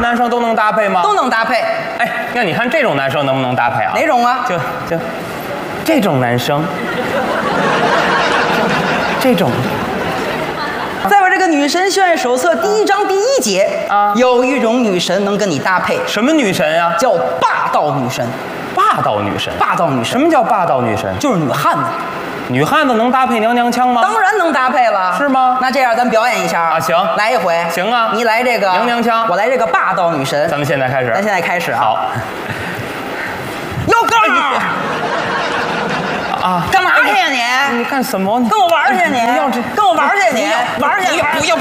男生都能搭配吗？ 都能搭配。 哎，那你看这种男生能不能搭配啊？ 哪种啊？ 就这种男生，这种。 在我这个女神训练手册第1章第1节啊， 有一种女神能跟你搭配， 什么女神呀？ 叫霸道女神。 霸道女神。 霸道女神， 什么叫霸道女神？ 就是女汉子。 女汉子能搭配娘娘腔吗？ 当然能搭配了， 是吗？ 那这样咱表演一下啊，行， 来一回， 行啊， 你来这个娘娘腔， 我来这个霸道女神。 咱们现在开始， 咱现在开始啊。 好。 哟哥儿啊， 干嘛去呀你？ 你干什么？ 跟我玩去你！ 不要这， 跟我玩去你！玩去！ 不要！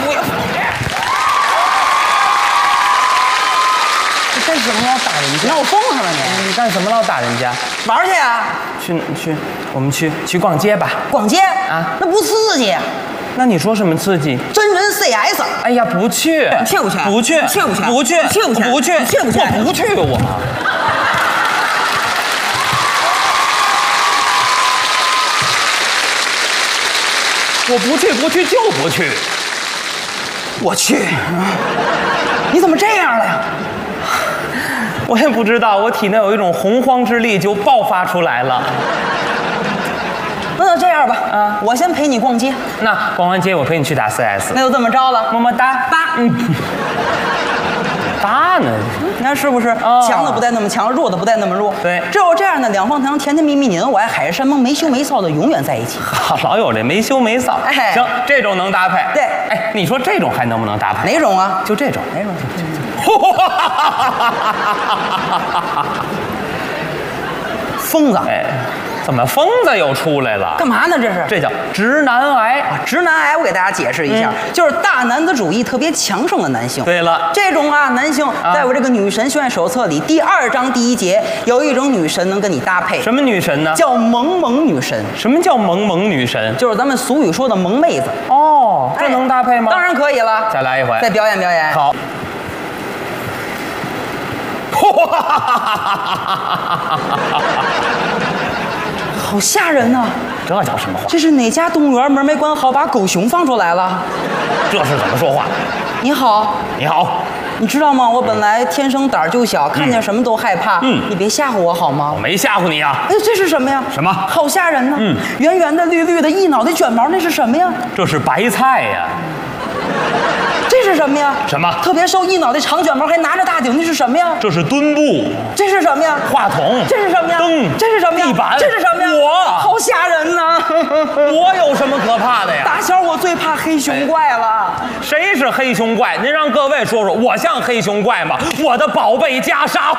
你干什么要打人家？ 你闹疯了吧你？ 你干什么要打人家？ 玩去啊！ 我们去逛街吧。 逛街啊？ 那不刺激。 那你说什么刺激？ 真人 CS。 哎呀，不去！ 去不去？ 不去！ 去不去？ 不去！ 去不去？ 不去！ 去不去？ 我不去！我不去就不去。 我去。你怎么这样了呀？ 我也不知道，我体内有一种洪荒之力就爆发出来了。 那就这样吧，啊，我先陪你逛街。 那逛完街我陪你去打 CS。 那就这么着了， 么么哒。搭呢？ 你看是不是？强的不带那么强，弱的不带那么弱。 对， 只有这样的两方糖甜甜蜜蜜，你恩我爱，海誓山盟，没羞没臊的永远在一起。 老有这没羞没臊。 哎， 行，这种能搭配。 对， 哎，你说这种还能不能搭配？ 哪种啊？ 就这种。 哪种？疯子！ 哎，怎么疯子又出来了？ 干嘛呢？这是？ 这叫直男癌。 直男癌，我给大家解释一下，就是大男子主义特别强盛的男性。 对了， 这种男性，在我这个女神训练手册里第2章第1节，有一种女神能跟你搭配。 什么女神呢？ 叫萌萌女神。 什么叫萌萌女神？ 就是咱们俗语说的萌妹子。 哦，这能搭配吗？ 当然可以了。 再来一回， 再表演表演。 好。 好吓人呐！ 这叫什么话？ 这是哪家动物园门没关好，把狗熊放出来了？ 这是怎么说话？ 你好， 你好， 你知道吗？我本来天生胆儿就小，看见什么都害怕。你别吓唬我好吗？ 我没吓唬你啊！ 哎，这是什么呀？ 什么？ 好吓人呢！圆圆的、绿绿的，一脑袋卷毛，那是什么呀？ 这是白菜呀。 这是什么呀？ 什么？ 特别瘦，一脑袋长卷毛，还拿着大顶，那是什么呀？ 这是墩布。 这是什么呀？ 话筒。 这是什么呀？ 灯。 这是什么呀？ 地板。 这是什么呀？ 我。 好吓人呐！ 我有什么可怕的呀？ 打小我最怕黑熊怪了。 谁是黑熊怪？您让各位说说，我像黑熊怪吗？我的宝贝袈裟。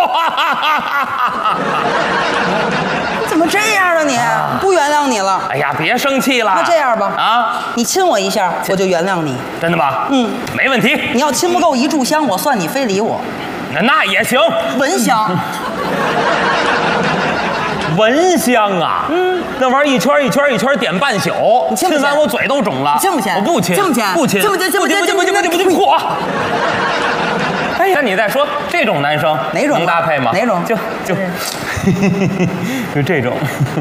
你怎么这样啊你？不原谅你了。 哎呀，别生气了。 那这样吧， 啊， 你亲我一下，我就原谅你。 真的吗？没问题。 你要亲不够1炷香，我算你非礼我。 那也行。 蚊香。 蚊香啊，那玩意儿一圈一圈一圈点半宿， 亲完我嘴都肿了。 亲不亲？ 我不亲， 亲不亲？ 不亲， 亲不亲？亲不亲？ 嚯！哎呀，你再说这种男生哪种能搭配吗？ 哪种？ 就这种。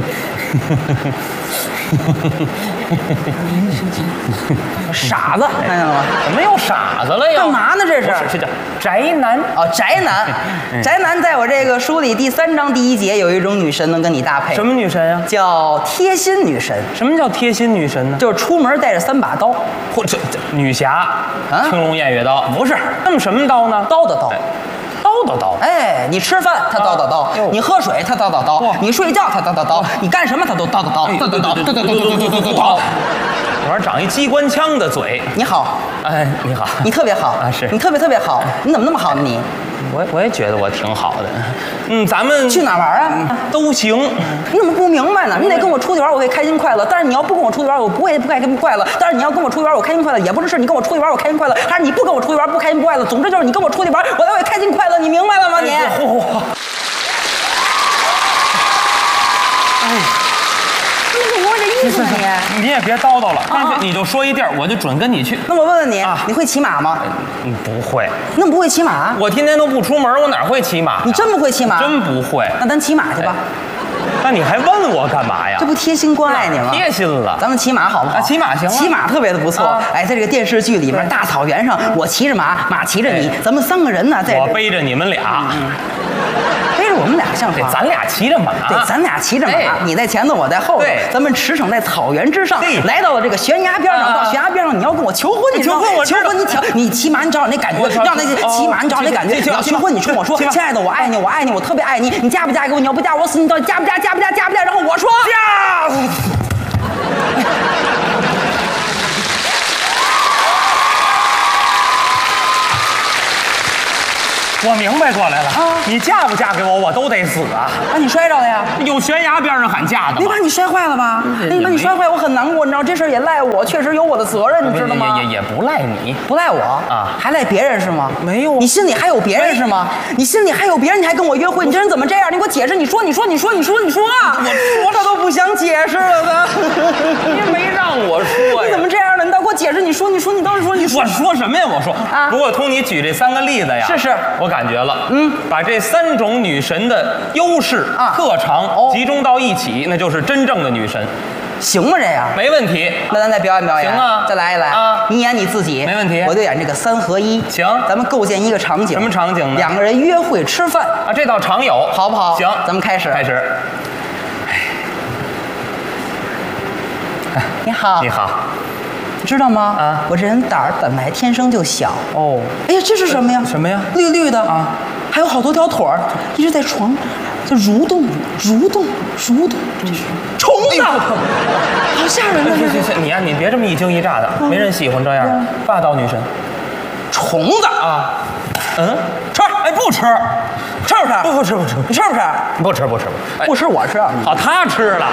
傻子，看见了吗？ 怎么又傻子了呀？ 干嘛呢？这是叫宅男哦，宅男。宅男在我这个书里第3章第1节有一种女神能跟你搭配。 什么女神呀？ 叫贴心女神。 什么叫贴心女神呢？ 就是出门带着3把刀。 或者女侠，青龙偃月刀不是？ 那么什么刀呢？ 刀的刀。 刀， 哎，你吃饭他刀，你喝水他刀，你睡觉他刀，你干什么他都刀， 这玩意儿长一机关枪的嘴。 你好， 哎，你好， 你特别好啊，是你特别好，你怎么那么好呢你？ 我也觉得我挺好的。咱们去哪玩啊？ 都行。 你怎么不明白呢？你得跟我出去玩，我会开心快乐。但是你要不跟我出去玩，我不开心快乐。但是你要跟我出去玩，我开心快乐，也不是你跟我出去玩我开心快乐，还是你不跟我出去玩不开心快乐。总之就是你跟我出去玩，我才会开心快乐。你明白了吗？你？哎，你我这意思呢你也别叨叨了，干脆你就说一地儿，我就准跟你去。 那我问问你，你会骑马吗？ 不会。 你怎么不会骑马？ 我天天都不出门，我哪会骑马？ 你真不会骑马？ 真不会。 那咱骑马去吧。 那你还问我干嘛呀？ 这不贴心关爱你吗？ 贴心了。 咱们骑马好不好？ 骑马行啊， 骑马特别的不错。哎，在这个电视剧里面，大草原上，我骑着马，马骑着你，咱们3个人呢，在我背着你们俩， 背着我们俩像话。 咱俩骑着马， 对，咱俩骑着马，你在前头，我在后头，咱们驰骋在草原之上，来到了这个悬崖边上。到悬崖边上，你要跟我求婚，你求婚，你骑马，你找那感觉，让那骑马，你找那感觉。你要求婚，你冲我说，亲爱的，我爱你，我爱你，我特别爱你，你嫁不嫁给我？你要不嫁我死，你到底嫁不嫁？嫁不嫁？嫁不嫁？然后我说嫁。 我明白过来了你嫁不嫁给我，我都得死啊！ 把你摔着了呀？ 有悬崖边上喊嫁的， 没把你摔坏了吧？你把你摔坏，我很难过，你知道这事儿也赖我，确实有我的责任，你知道吗？ 也不赖你， 不赖我啊， 还赖别人是吗？ 没有， 你心里还有别人是吗？你心里还有别人，你还跟我约会，你这人怎么这样？你给我解释，你说啊！我这都不想解释了的， 你没让我说呀？ 你怎么这样呢？你倒给我解释，你说，你倒是说，你说。 我说什么呀？我说啊，不过从你举这3个例子呀， 是，我感觉了，把这3种女神的优势、特长集中到一起，那就是真正的女神， 行吗？这样没问题。 那咱再表演表演， 行啊， 再来一来啊！你演你自己， 没问题。 我就演这个3合1。 行， 咱们构建一个场景， 什么场景呢 ？2个人约会吃饭啊，这倒常有， 好不好？ 行， 咱们开始。你好， 你好。 知道吗？ 啊， 我这人胆儿本来天生就小。哦，哎呀，这是什么呀？ 什么呀？ 绿绿的啊，还有好多条腿儿，一直在床就蠕动。这是虫子，好吓人啊！ 行，你呀，你别这么一惊一乍的，没人喜欢这样霸道女神。 虫子啊，吃？哎，不吃，吃不吃？ 不吃， 你吃不吃？ 不吃， 不吃我吃。 好，他吃了。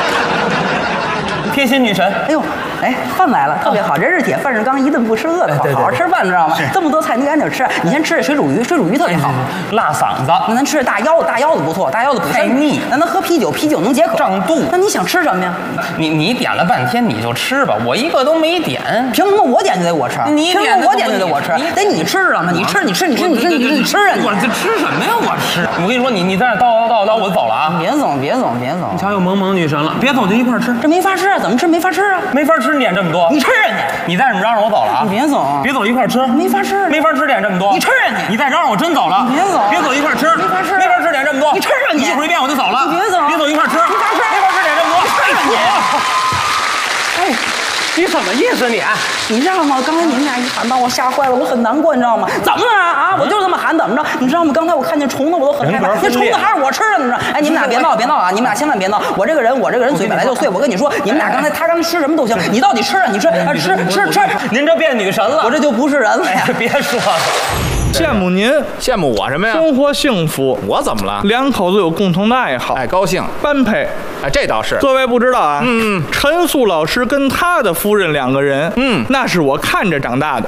贴心女神， 哎呦，哎，饭来了，特别好，人是铁，饭是钢，一顿不吃饿得慌，好好吃饭，知道吗？这么多菜，你赶紧吃。你先吃这水煮鱼特别好， 辣嗓子。 那咱吃这大腰子不错，大腰子不太腻。 那咱喝啤酒能解渴， 胀肚。 那你想吃什么呀？ 你点了半天，你就吃吧，我一个都没点。 凭什么我点就得我吃？ 你凭什么我点就得我吃？得你吃知道吗？你吃啊！你我这吃什么呀？我吃。我跟你说，你在这叨，我走了啊！ 别走！ 你瞧，有萌女神了，别走就一块吃。 这没法吃啊！怎么吃没法吃啊？ 没法吃，你点这么多， 你吃人家！ 你再这么嚷嚷，我走了啊！ 你别走， 别走一块吃， 没法吃， 点这么多， 你吃人家！ 你再嚷嚷，我真走了！ 你别走， 别走一块吃， 没法吃， 点这么多， 你吃人家！ 一会儿一遍我就走了， 你别走， 别走一块吃， 没法吃， 点这么多， 你吃人家！哎。 你什么意思你？ 你知道吗？刚才你们俩一喊把我吓坏了，我很难过，你知道吗？怎么了啊？我就是这么喊，怎么着？你知道吗？刚才我看见虫子，我都很害怕。那虫子还是我吃的，你知道？哎，你们俩别闹啊！你们俩千万别闹！我这个人嘴本来就碎。我跟你说，你们俩他刚才吃什么都行，你到底吃啊？你吃吃！ 您这变女神了， 我这就不是人了呀！ 别说了。 羡慕您， 羡慕我什么呀？ 生活幸福。 我怎么了？ 两口子有共同的爱好， 哎，高兴， 般配。 哎，这倒是。 各位不知道啊，陈素老师跟他的夫人2个人，那是我看着长大的。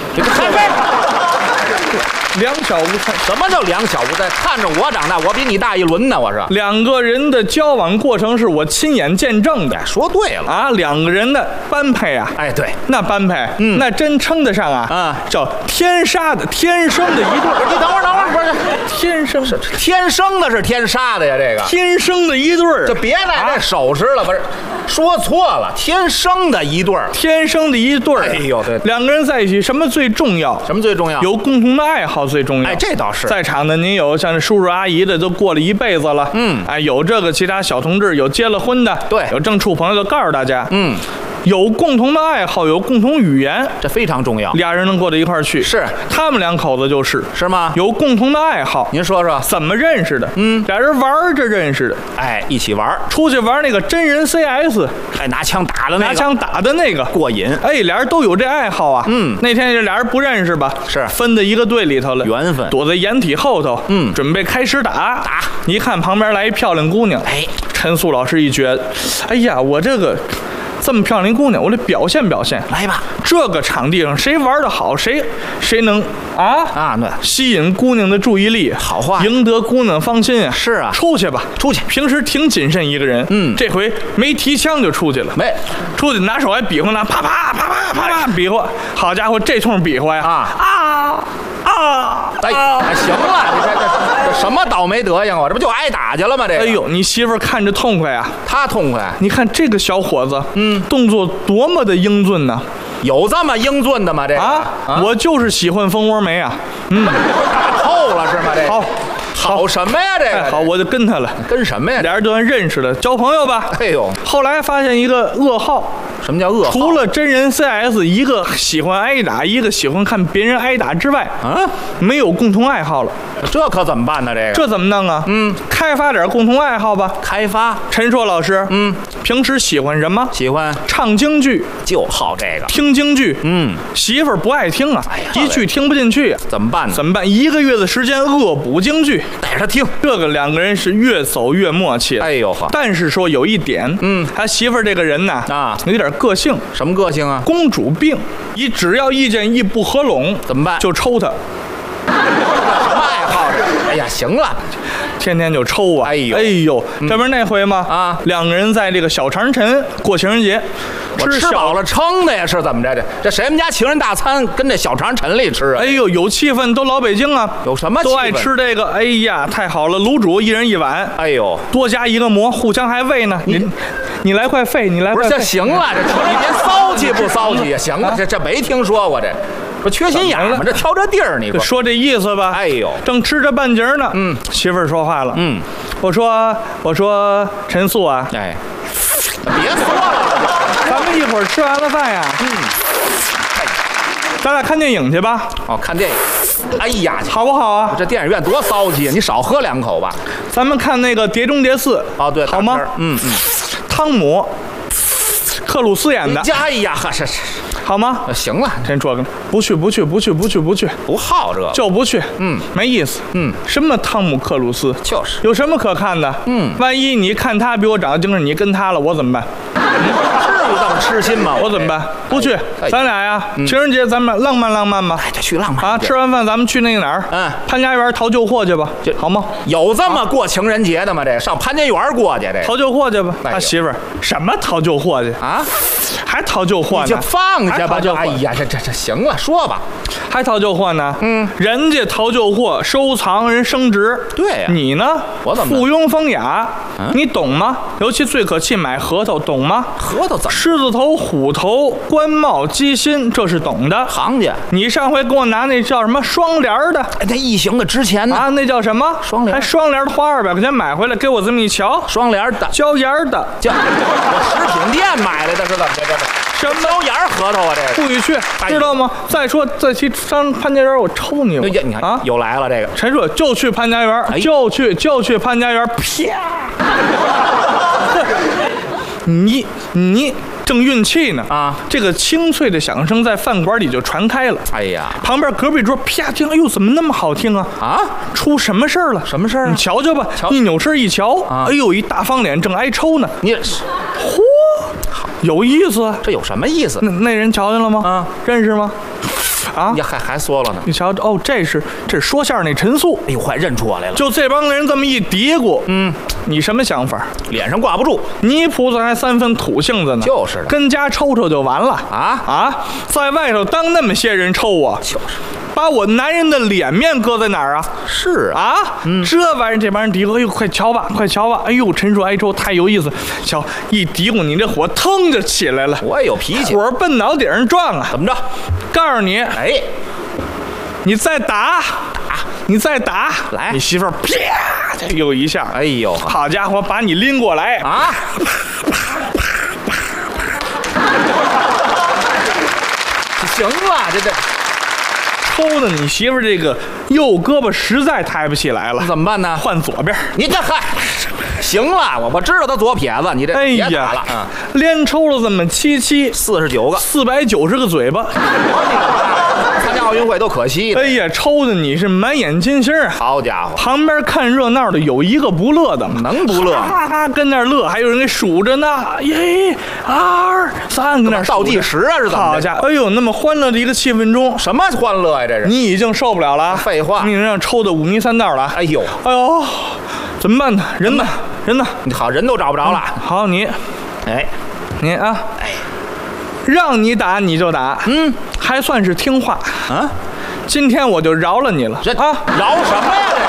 两小无猜。 什么叫两小无猜？看着我长大，我比你大一轮呢，我是。 2个人的交往过程是我亲眼见证的。 说对了啊，2个人的般配啊， 哎，对， 那般配，那真称得上啊，叫天生的一对。 你等会儿，不是天生的是天杀的呀，这个天生的一对儿， 就别来这手势了，不是。说错了，天生的一对儿， 哎呦，对，2个人在一起，什么最重要？有共同的爱好最重要。 哎，这倒是。 在场的您有像叔叔阿姨的，都过了一辈子了，哎，有这个其他小同志，有结了婚的， 对， 有正处朋友的，告诉大家，有共同的爱好，有共同语言， 这非常重要。 俩人能过到一块儿去， 是他们2口子就是吗？ 有共同的爱好。 您说说怎么认识的？俩人玩着认识的。 哎，一起玩， 出去玩那个真人 CS， 哎，拿枪打的那个过瘾。哎，俩人都有这爱好啊。那天这俩人不认识吧？ 是分在一个队里头了， 缘分。 躲在掩体后头，准备开始打。一看旁边来一漂亮姑娘， 哎， 陈素老师一觉得，哎呀，我这个。这么漂亮姑娘，我得表现， 来吧！ 这个场地上谁玩得好，谁能对， 吸引姑娘的注意力， 好话， 赢得姑娘芳心啊！ 是啊， 出去吧，平时挺谨慎一个人，这回没提枪就出去了，出去拿手还比划呢，啪啪啪啪啪啪比划，好家伙，这通比划呀！ 哎，行了，你这这什么倒霉德行啊？这不就挨打去了吗？这个， 哎呦，你媳妇儿看着痛快啊！ 他痛快， 你看这个小伙子，动作多么的英俊呢！ 有这么英俊的吗？这个我就是喜欢蜂窝煤啊！ 打透了是吗？这个好什么呀？这个好，我就跟他了。 跟什么呀？ 俩人就算认识了，交朋友吧。 哎呦， 后来发现一个噩耗。 什么叫噩耗？ 除了真人 CS，一个喜欢挨打，一个喜欢看别人挨打之外，没有共同爱好了。 这可怎么办呢？ 这怎么弄啊？开发点共同爱好吧。 开发。 陈硕老师，平时喜欢什么？ 喜欢唱京剧， 就好这个。 听京剧，媳妇儿不爱听啊，一句听不进去啊， 怎么办呢？ 怎么办？1个月的时间恶补京剧， 带着他听。 这个两个人是越走越默契。 哎呦呵！ 但是说有一点，他媳妇儿这个人呢，有点个性。 什么个性啊？ 公主病，只要意见一不合拢， 怎么办？ 就抽他。 什么爱好这？哎呀，行了， 天天就抽啊！ 哎呦， 这不是那回吗？两个人在这个小长城过情人节， 吃饱了撑的呀，是怎么着？这谁们家情人大餐跟这小长城里吃啊？ 哎呦，有气氛，都老北京啊， 有什么气氛？ 都爱吃这个。哎呀，太好了，卤煮1人1碗。 哎呦， 多加一个馍，互相还喂呢。你来块肺，你来块肺。 不是，这行了，这你别骚气不骚气也行了，这没听说过这。不缺心眼吗？这挑这地儿，你说这意思吧？ 哎呦， 正吃着半截呢，媳妇儿说话了，我说陈素啊， 哎，别说了， 咱们一会儿吃完了饭呀，咱俩看电影去吧。 哦，看电影。哎呀， 好不好啊？ 这电影院多骚气啊！你少喝2口吧。 咱们看那个《碟中谍4》。 哦，对， 好吗？汤姆克鲁斯演的。 哎呀，是。 好吗？ 行了， 真说不去， 不好这就不去，没意思，什么汤姆克鲁斯， 就是有什么可看的，万一你看他比我长得精神，你跟他了，我怎么办？ 至于这么痴心吗？ 我怎么办？不去，咱俩呀，情人节咱们浪漫吧。 哎，这去浪漫啊！吃完饭咱们去那个哪儿？潘家园淘旧货去吧，好吗？ 有这么过情人节的吗？这上潘家园过去，这淘旧货去吧。他媳妇儿什么淘旧货去啊？还淘旧货呢？ 就放下吧，就哎呀，这行了，说吧， 还淘旧货呢？人家淘旧货收藏人升值， 对呀， 你呢？ 我怎么附庸风雅？你懂吗？尤其最可气买核桃，懂吗？ 核桃怎么？ 狮子头、虎头、官帽、鸡心，这是懂的行家。 你上回给我拿那叫什么双联的？ 哎，那异形的值钱呢？ 啊，那叫什么？ 双联。 还双联的花200块钱买回来，给我这么一瞧， 双联的， 椒盐的， 我食品店买来的，是怎么着？ 什么椒盐核桃啊？这不许去，知道吗？再说再去上潘家园，我抽你！ 你看啊，又来了这个。 陈硕就去潘家园，就去潘家园，啪！你正运气呢啊！这个清脆的响声在饭馆里就传开了。 哎呀， 旁边隔壁桌啪听，哎呦，怎么那么好听啊？啊，出什么事儿了？ 什么事儿？ 你瞧瞧吧。一扭身一瞧，哎呦，一大方脸正挨抽呢。 你， 嚯，有意思。 这有什么意思？ 那人瞧见了吗？啊，认识吗？啊， 你还说了呢？ 你瞧，哦，这是说相声那陈素。 哎呦，快认出我来了！ 就这帮人这么一嘀咕，你什么想法？ 脸上挂不住， 泥菩萨还3分土性子呢。 就是的， 跟家抽就完了啊！在外头当那么些人抽啊， 就是。 把我男人的脸面搁在哪儿啊？ 是啊， 这玩意儿这帮人嘀咕，哎呦，快瞧吧！哎呦，陈硕挨抽太有意思，瞧一嘀咕，你这火腾就起来了。 我也有脾气， 火奔脑顶上撞啊！ 怎么着？ 告诉你， 哎， 你再打，你再打， 来， 你媳妇儿啪，这又一下， 哎呦， 好家伙，把你拎过来啊！行了，这。 抽的你媳妇这个右胳膊实在抬不起来了， 怎么办呢？ 换左边。 你这嗨，行了，我知道他左撇子，你这别打了。 连抽了这么 49个 ，490个嘴巴。 参加奥运会都可惜了。 哎呀，抽的你是满眼金星。 好家伙， 旁边看热闹的有一个不乐的吗？ 能不乐？ 哈哈，跟那乐，还有人给数着呢。1、2、3，跟那倒计时啊，是怎么？ 好家伙，哎呦，那么欢乐的一个气氛中， 什么欢乐呀？这是你已经受不了了。 废话， 你让抽的5迷3道了。 哎呦， 怎么办呢？人呢？ 你好，人都找不着了。 好，你啊，让你打你就打，还算是听话啊。今天我就饶了你了啊！饶什么呀？